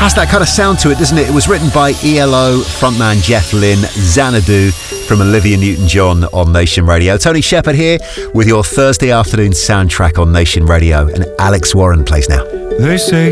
Has that kind of sound to it, doesn't it? It was written by ELO frontman Jeff Lynne, Xanadu from Olivia Newton-John on Nation Radio. Tony Shepard here with your Thursday afternoon soundtrack on Nation Radio, and Alex Warren plays now. They say